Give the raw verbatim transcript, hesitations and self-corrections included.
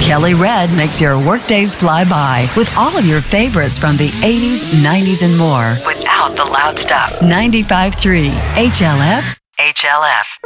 Kelly Red makes your workdays fly by with all of your favorites from the eighties, nineties, and more without the loud stuff. ninety-five point three H L F, H L F.